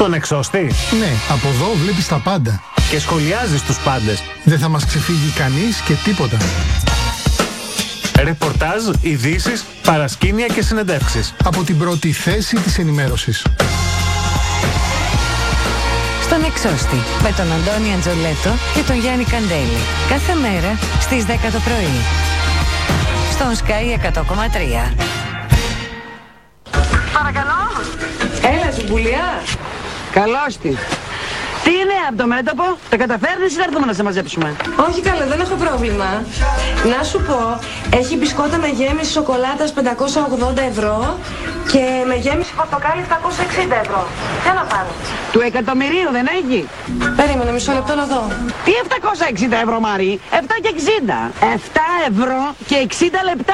Στον εξώστη. Ναι, από εδώ βλέπεις τα πάντα. Και σχολιάζεις τους πάντες. Δεν θα μας ξεφύγει κανείς και τίποτα. Ρεπορτάζ, ειδήσεις, παρασκήνια και συνεντεύξεις. Από την πρώτη θέση της ενημέρωσης. Στον εξώστη με τον Αντώνη Αντζολέτο και τον Γιάννη Καντέλη. Κάθε μέρα στις 10 το πρωί. Στον Sky 100,3. Παρακαλώ. Έλα, Ζουμπουλιά. Καλώς τη. Τι είναι από το μέτωπο, τα καταφέρνεις ή θα έρθουμε να σε μαζέψουμε? Όχι καλά, δεν έχω πρόβλημα. Να σου πω, έχει μπισκότα με γέμιση σοκολάτας 580 ευρώ και με γέμιση πορτοκάλι 760 ευρώ. Τι να πάρω? Του εκατομμυρίου δεν έχει? Περίμενε μισό λεπτό να δω. Τι 760 ευρώ, Μάρη? 7 και 60. 7 ευρώ και 60 λεπτά.